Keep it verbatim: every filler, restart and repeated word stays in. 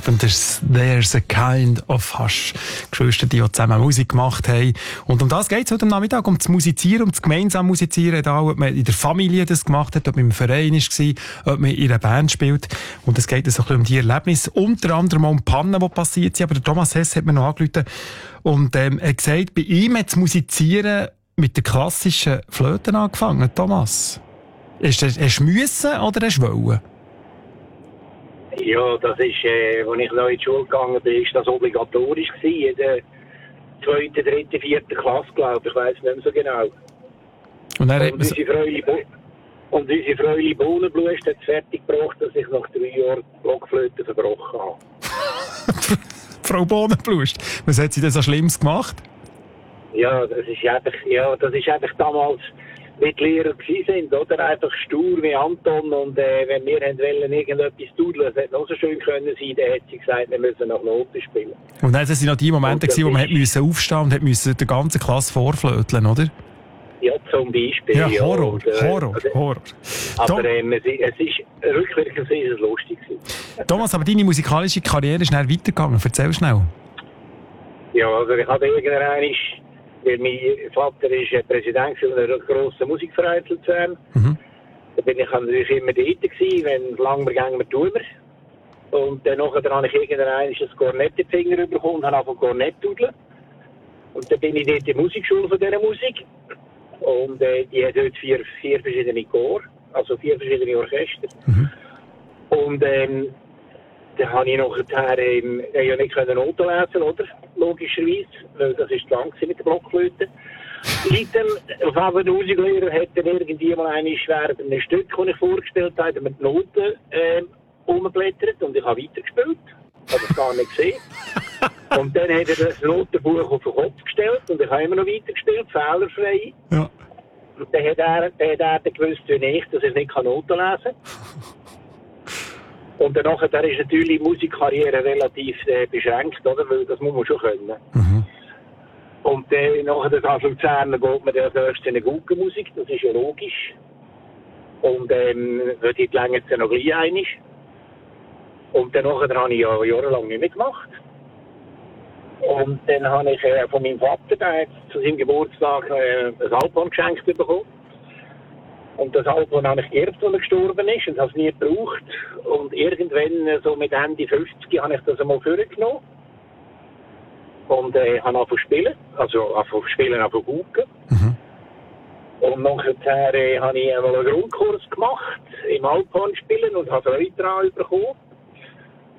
Carpenters «There's a Kind of Hush». Geschwister, die auch zusammen Musik gemacht haben. Und um das geht es heute am Nachmittag, um das Musizieren, um das gemeinsam Musizieren, egal, ob man in der Familie das gemacht hat, ob man im Verein war, ob man in einer Band spielt. Und es geht so ein bisschen um die Erlebnisse, unter anderem auch um Pannen, die passiert sind. Aber der Thomas Hess hat mir noch angerufen und ähm, er hat gesagt, bei ihm hat das Musizieren mit der klassischen Flöte angefangen. Thomas, hast du, hast du müssen oder hast du wollen? Ja, das ist, äh, als ich noch in die Schule gegangen bin, ist das obligatorisch gewesen. In der zweiten, dritten, vierten Klasse, glaube ich, ich weiss nicht mehr so genau. Und, dann und, unsere Freude Bo- und unsere Freude Bohnenblust hat es fertig gebracht, dass ich nach drei Jahren Blockflöte verbrochen habe. Frau Bohnenblust, was hat sie denn so Schlimmes gemacht? Ja, das ist einfach, ja, das ist einfach damals, wie die Lehrer gewesen sind, oder? Einfach stur wie Anton. Und äh, wenn wir wollen, irgendetwas dudeln, das hätte noch so schön können sein, dann hätte sie gesagt, wir müssen nach Noten spielen. Und dann sind noch die Momente gewesen, wo man hat müssen aufstehen und hat müssen der ganzen Klasse vorflöteln, oder? Ja, zum Beispiel. Ja, Horror, ja, und, äh, Horror, oder? Horror. Aber ähm, es, es ist, rückwirkend ist es lustig gewesen. Thomas, aber deine musikalische Karriere ist schnell weitergegangen. Erzähl schnell. Ja, also ich hatte irgendwann, weil mein Vater ist äh, Präsident einer grossen Musikverein zu Luzern. Mhm. Da bin ich natürlich immer dort gewesen, wenn es lang gehen wir, tun wir. Und dann nachher habe ich irgendwann ein Kornett in die Finger bekommen und habe angefangen Kornett zu dudeln. Und dann bin ich dort in der Musikschule von dieser Musik. Und äh, die hat dort vier, vier verschiedene Chor, also vier verschiedene Orchester. Mhm. Und ähm, dann habe ich nachher ähm, ja nicht Noten lesen, oder? Logischerweise, weil das ist lang mit der Blockflöte. Leider, auf jeden der Musiklehrer hat dann irgendwie mal eine während einem Stück, das ich vorgestellt habe, mit Noten ähm, umblättert und ich habe weitergespielt. Ich habe das gar nicht gesehen. Und dann hat er das Notenbuch auf den Kopf gestellt und ich habe immer noch weitergespielt, fehlerfrei. Ja. Und dann hat er, dann hat er dann gewusst, wie ich, dass ich nicht Noten lesen kann. Und danach, da ist natürlich die Musikkarriere relativ äh, beschränkt, oder? Weil das muss man schon können. Mhm. Und äh, nachher das an Luzern geht man dann erst in eine gute Musik, das ist ja logisch. Und ähm, dort längert es ja noch gleich einig. Und dann nachher habe ich ja jahrelang nicht mehr gemacht. Und dann habe ich äh, von meinem Vater, der hat zu seinem Geburtstag äh, ein Alphorn geschenkt bekommen. Und das Alphorn habe ich geerbt, als er gestorben ist, und habe es nie gebraucht. Und irgendwann, so mit Ende fünfzig, habe ich das einmal vorgenommen. Und äh, habe angefangen zu spielen, also angefangen zu spielen, angefangen zu gucken. Mhm. Und nachher äh, habe ich einmal einen Grundkurs gemacht, im Alphorn spielen, und habe Freude daran bekommen.